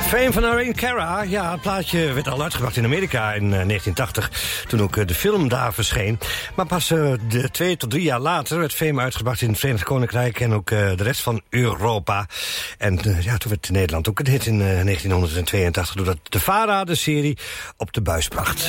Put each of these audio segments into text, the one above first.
Fame van Irene Cara. Ja, het plaatje werd al uitgebracht in Amerika in 1980... toen ook de film daar verscheen. Maar pas 2 tot 3 jaar later werd Fame uitgebracht in het Verenigd Koninkrijk... en ook de rest van Europa. En ja, toen werd Nederland ook een hit in 1982... doordat de VARA de serie op de buis bracht.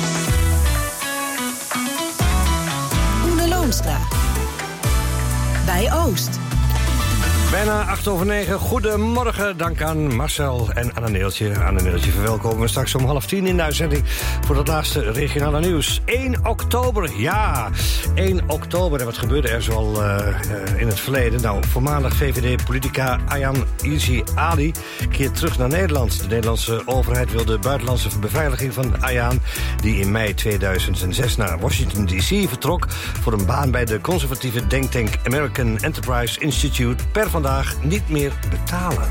Oene Loonstra. Bij Oost. Bijna 8:09. Goedemorgen. Dank aan Marcel en Anne-Neeltje. Anne-Neeltje verwelkomen we straks om 9:30 in de uitzending... voor het laatste regionale nieuws. 1 oktober, ja. 1 oktober. En wat gebeurde er zoal in het verleden? Nou, voormalig VVD-politica Ayaan Hirsi Ali keert terug naar Nederland. De Nederlandse overheid wil de buitenlandse beveiliging van Ayaan... die in mei 2006 naar Washington D.C. vertrok... voor een baan bij de conservatieve denktank American Enterprise Institute... per vandaag niet meer betalen.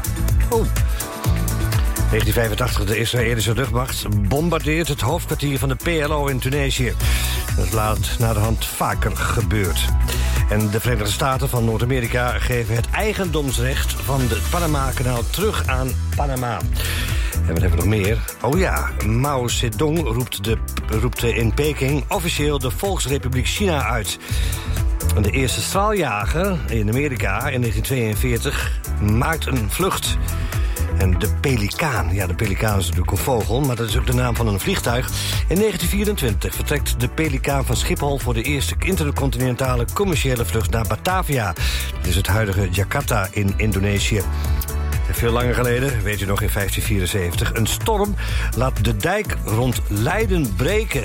1985, de Israëlische luchtmacht bombardeert het hoofdkwartier van de PLO in Tunesië. Dat is naderhand vaker gebeurd. En de Verenigde Staten van Noord-Amerika geven het eigendomsrecht van het Panama-kanaal terug aan Panama. En wat hebben we nog meer? Oh ja, Mao Zedong roept in Peking officieel de Volksrepubliek China uit. De eerste straaljager in Amerika in 1942 maakt een vlucht. En de Pelikaan, ja, de Pelikaan is natuurlijk een vogel... maar dat is ook de naam van een vliegtuig. In 1924 vertrekt de Pelikaan van Schiphol... voor de eerste intercontinentale commerciële vlucht naar Batavia. Dat is het huidige Jakarta in Indonesië. En veel langer geleden, weet u nog, in 1574... een storm laat de dijk rond Leiden breken.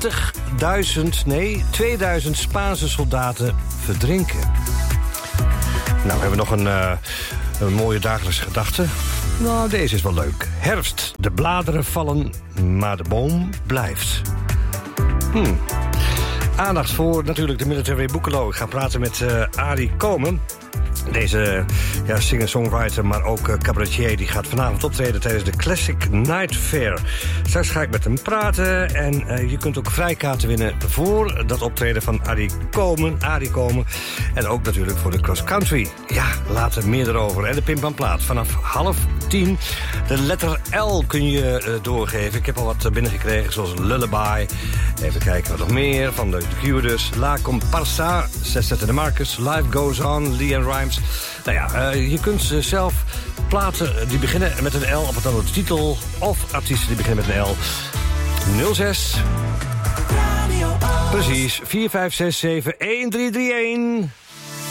2000 Spaanse soldaten verdrinken. Nou, we hebben nog een mooie dagelijkse gedachte. Nou, deze is wel leuk. Herfst, de bladeren vallen, maar de boom blijft. Aandacht voor natuurlijk de Military Boekelo. Ik ga praten met Arie Komen. Deze singer-songwriter, maar ook cabaretier... die gaat vanavond optreden tijdens de Classic Night Fair. Straks ga ik met hem praten en je kunt ook vrijkaarten winnen... voor dat optreden van Arie Komen. En ook natuurlijk voor de cross country. Ja, later meer erover. En de Pimpamplaat vanaf 9:30. De letter L kun je doorgeven. Ik heb al wat binnengekregen, zoals Lullaby. Even kijken wat nog meer. Van de Cure dus. La Comparsa, Sestet de Marcus, Life Goes On, Leanne Rimes. Nou ja, je kunt zelf platen die beginnen met een L op het andere titel... of artiesten die beginnen met een L. 06... Precies, 4567 1331.